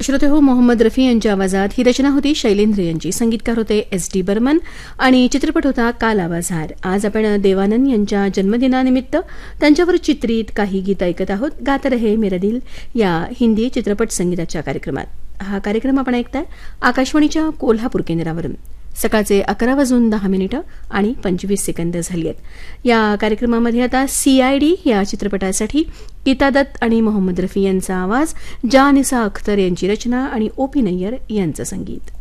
श्रोतेहो, मोहम्मद रफी यांच्या आवाजात ही रचना होती शैलेंद्र यांची. संगीतकार होते एस.डी. बर्मन आणि चित्रपट होता काला बाजार. आज आपण देवानंद यांच्या जन्मदिनानिमित्त त्यांच्यावर चित्रित काही गीत ऐकत आहोत. गात रहे मेरा दिल या हिंदी चित्रपट संगीताच्या कार्यक्रमात. हा कार्यक्रम आपण ऐकताय आकाशवाणीच्या कोल्हापूर केंद्रावरून. सकाळचे 11:10 आणि 25 सेकंद झाली आहेत. या कार्यक्रमामध्ये आता CID या चित्रपटासाठी गीता दत्त आणि मोहम्मद रफी यांचा आवाज, जानिसा अख्तर यांची रचना आणि OP नय्यर यांचं संगीत.